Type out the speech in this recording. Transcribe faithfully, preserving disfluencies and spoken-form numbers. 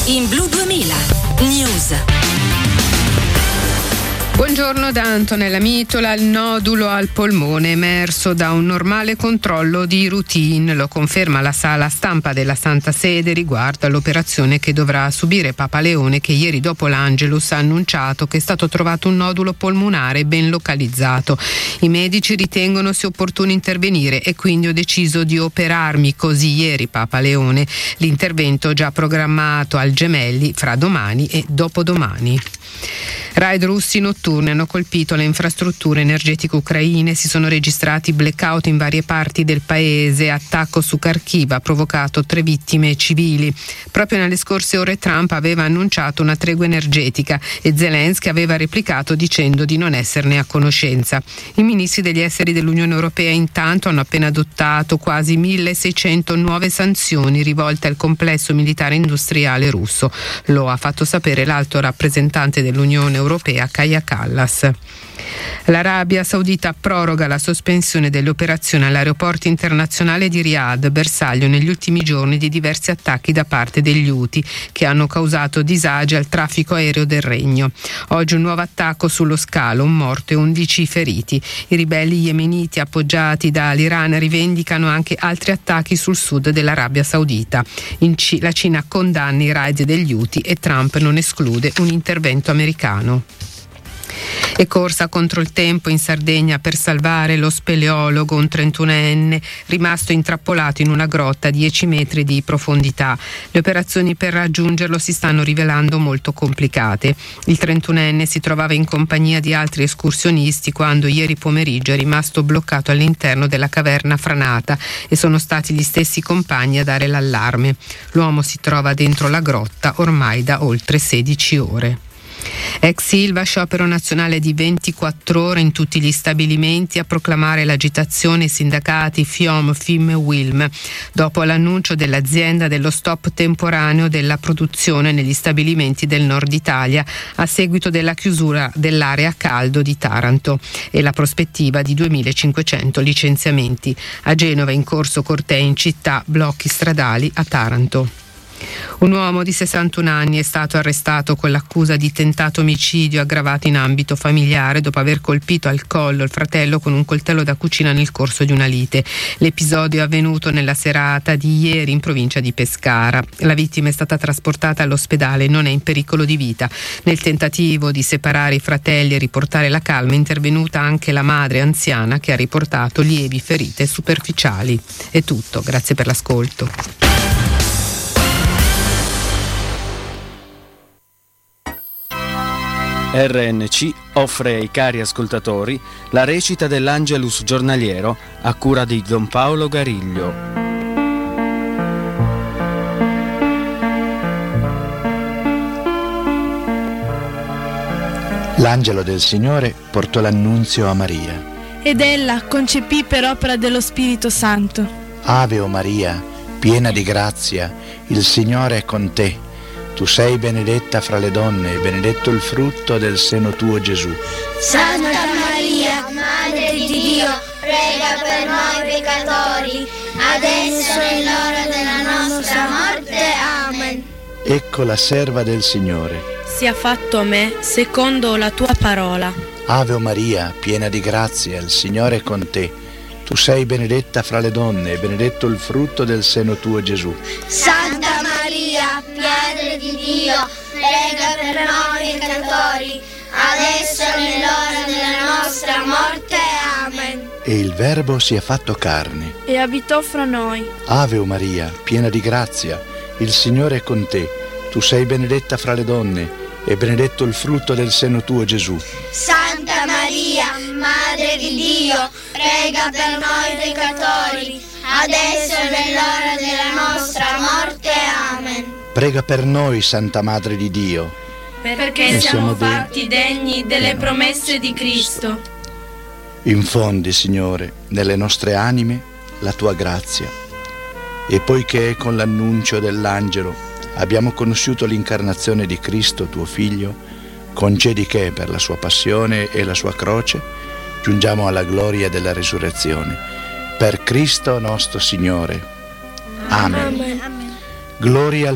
In Blu duemila News. Buongiorno da Antonella Mitola. Il nodulo al polmone emerso da un normale controllo di routine, lo conferma la sala stampa della Santa Sede riguardo all'operazione che dovrà subire Papa Leone, che ieri dopo l'Angelus ha annunciato che è stato trovato un nodulo polmonare ben localizzato. I medici ritengono sia opportuno intervenire e quindi ho deciso di operarmi, così ieri Papa Leone. L'intervento già programmato al Gemelli fra domani e dopodomani. Raid russi notturni hanno colpito le infrastrutture energetiche ucraine, si sono registrati blackout in varie parti del paese, attacco su Kharkiv ha provocato tre vittime civili. Proprio nelle scorse ore Trump aveva annunciato una tregua energetica e Zelensky aveva replicato dicendo di non esserne a conoscenza. I ministri degli esteri dell'Unione Europea intanto hanno appena adottato quasi milleseicento nuove sanzioni rivolte al complesso militare industriale russo. Lo ha fatto sapere l'alto rappresentante dell'Unione Europea Kaja Kallas. L'Arabia Saudita proroga la sospensione delle operazioni all'aeroporto internazionale di Riyadh, bersaglio negli ultimi giorni di diversi attacchi da parte degli Houthi che hanno causato disagi al traffico aereo del regno. Oggi un nuovo attacco sullo scalo, un morto e undici feriti. I ribelli yemeniti appoggiati dall'Iran rivendicano anche altri attacchi sul sud dell'Arabia Saudita. In C- la Cina condanna i raid degli Houthi e Trump non esclude un intervento americano. E corsa contro il tempo in Sardegna per salvare lo speleologo, un trentunenne rimasto intrappolato in una grotta a dieci metri di profondità. Le operazioni per raggiungerlo si stanno rivelando molto complicate. Il trentunenne si trovava in compagnia di altri escursionisti quando ieri pomeriggio è rimasto bloccato all'interno della caverna franata e sono stati gli stessi compagni a dare l'allarme. L'uomo si trova dentro la grotta ormai da oltre sedici ore. Ex Ilva, sciopero nazionale di ventiquattro ore in tutti gli stabilimenti a proclamare l'agitazione sindacati FIOM, FIM e WILM dopo l'annuncio dell'azienda dello stop temporaneo della produzione negli stabilimenti del nord Italia a seguito della chiusura dell'area caldo di Taranto e la prospettiva di duemilacinquecento licenziamenti. A Genova in corso cortei in città, blocchi stradali a Taranto. Un uomo di sessantuno anni è stato arrestato con l'accusa di tentato omicidio aggravato in ambito familiare dopo aver colpito al collo il fratello con un coltello da cucina nel corso di una lite. L'episodio è avvenuto nella serata di ieri in provincia di Pescara. La vittima è stata trasportata all'ospedale e non è in pericolo di vita. Nel tentativo di separare i fratelli e riportare la calma è intervenuta anche la madre anziana che ha riportato lievi ferite superficiali. È tutto, grazie per l'ascolto. R N C offre ai cari ascoltatori la recita dell'Angelus giornaliero a cura di Don Paolo Gariglio. L'angelo del Signore portò l'annunzio a Maria. Ed ella concepì per opera dello Spirito Santo. Ave o Maria, piena di grazia, il Signore è con te. Tu sei benedetta fra le donne e benedetto il frutto del seno tuo, Gesù. Santa Maria, Madre di Dio, prega per noi peccatori, adesso è l'ora della nostra morte. Amen. Ecco la serva del Signore. Sia fatto a me secondo la tua parola. Ave o Maria, piena di grazia, il Signore è con te. Tu sei benedetta fra le donne e benedetto il frutto del seno tuo, Gesù. Santa Maria, Madre di Dio, prega per noi peccatori, adesso è l'ora della nostra morte. Amen. E il Verbo si è fatto carne E abitò fra noi. Ave o Maria, piena di grazia, il Signore è con te. Tu sei benedetta fra le donne e benedetto il frutto del seno tuo, Gesù. Santa Maria, Madre di Dio, prega per noi peccatori, adesso è l'ora della nostra morte. Amen. Prega per noi, Santa Madre di Dio, Perché siamo fatti degni delle promesse di Cristo. Infondi, Signore, nelle nostre anime la tua grazia. E poiché con l'annuncio dell'angelo abbiamo conosciuto l'incarnazione di Cristo, tuo Figlio, concedi che per la sua passione e la sua croce giungiamo alla gloria della risurrezione. Per Cristo nostro Signore. Amen. Amen. Gloria al